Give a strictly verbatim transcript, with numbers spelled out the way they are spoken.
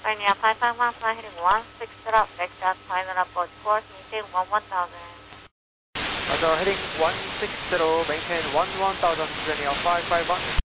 Pioneer five five one, fly heading one six zero, vector final approach course, maintain one one thousand. Roger, heading one six zero, maintain one one thousand, Pioneer five five one.